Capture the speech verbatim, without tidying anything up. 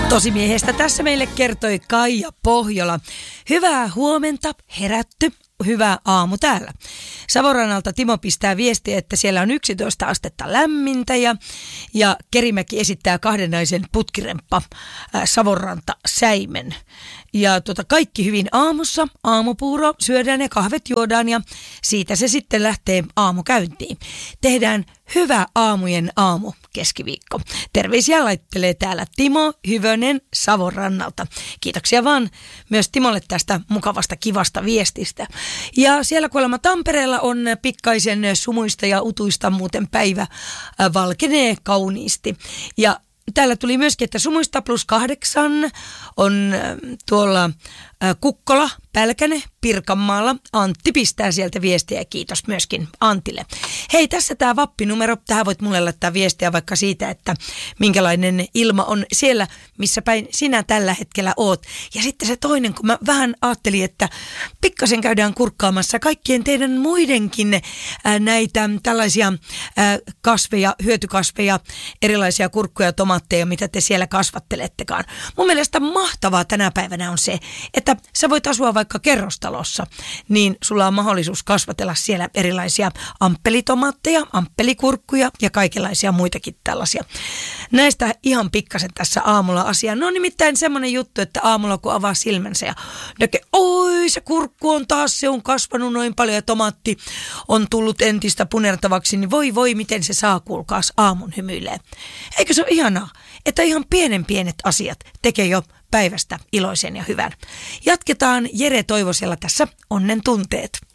Tosimiehestä tässä meille kertoi Kaija Pohjola. Hyvää huomenta, herätty, hyvä aamu täällä. Savonrannalta Timo pistää viestiä, että siellä on yksitoista astetta lämmintä ja, ja Kerimäki esittää kahdennaisen putkiremppa äh, Savonranta säimen. Ja tota, kaikki hyvin aamussa, aamupuuro, syödään ja kahvet juodaan ja siitä se sitten lähtee aamukäyntiin. Tehdään hyvä aamujen aamu keskiviikko. Terveisiä laittelee täällä Timo Hyvönen Savonrannalta. Kiitoksia vaan myös Timolle tästä mukavasta kivasta viestistä. Ja siellä kuulemma Tampereella on pikkaisen sumuista ja utuista, muuten päivä valkenee kauniisti. Ja täällä tuli myöskin, että sumuista plus kahdeksan on tuolla Kukkola, Pälkäne, Pirkanmaalla. Antti pistää sieltä viestiä ja kiitos myöskin Antille. Hei, tässä tämä vappinumero. Tähän voit mulle laittaa viestiä vaikka siitä, että minkälainen ilma on siellä, missä päin sinä tällä hetkellä oot. Ja sitten se toinen, kun mä vähän ajattelin, että pikkasen käydään kurkkaamassa kaikkien teidän muidenkin ää, näitä tällaisia ää, kasveja, hyötykasveja, erilaisia kurkkuja, tomaatteja, mitä te siellä kasvattelettekaan. Mun mielestä mahtavaa tänä päivänä on se, että sä voit asua vaikka kerrostalossa, niin sulla on mahdollisuus kasvatella siellä erilaisia amppelitomaatteja, amppelikurkkuja ja kaikenlaisia muitakin tällaisia. Näistä ihan pikkasen tässä aamulla asiaa. No nimittäin semmoinen juttu, että aamulla kun avaa silmänsä ja näkee, oi se kurkku on taas, se on kasvanut noin paljon ja tomaatti on tullut entistä punertavaksi, niin voi voi miten se saa kuulkaas aamun hymyilee. Eikö se ole ihanaa, että ihan pienen pienet asiat tekee jo päivästä iloisen ja hyvän. Jatketaan Jere Toivosella tässä Onnen tunteet.